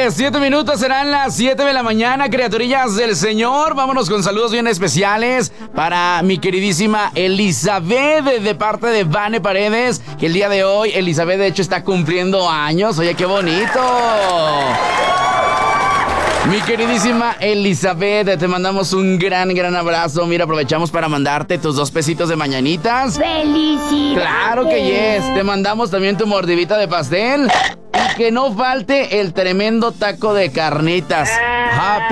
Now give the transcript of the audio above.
7 minutos, serán las 7 de la mañana, criaturillas del Señor. Vámonos con saludos bien especiales para mi queridísima Elizabeth, de parte de Vane Paredes, que el día de hoy, Elizabeth, de hecho, está cumpliendo años. Oye, qué bonito. Mi queridísima Elizabeth, te mandamos un gran abrazo. Mira, aprovechamos para mandarte tus 2 pesitos de mañanitas. ¡Felicidades! ¡Claro que yes! Te mandamos también tu mordidita de pastel. Y que no falte el tremendo taco de carnitas. Happy